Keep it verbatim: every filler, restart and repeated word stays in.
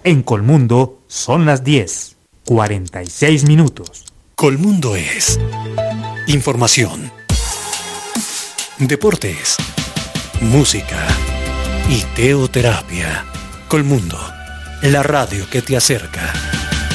En Colmundo son las diez, cuarenta y seis minutos. Colmundo es información, deportes, música y teoterapia. Colmundo, la radio que te acerca.